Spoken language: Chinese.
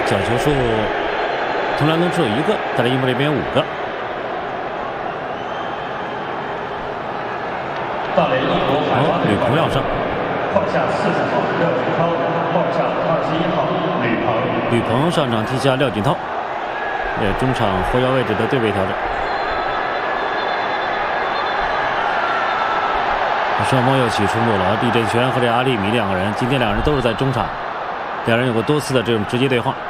角球数同联能只有1个，但是樱木这边5个。吕鹏要上， 换下40号廖锦涛，换下21号吕鹏。 吕鹏上场替下廖锦涛，中场后腰位置的对位调整。双方又起冲突了，毕振轩和这阿利米2个人，今天2人都是在中场，2人有过多次的这种直接对话。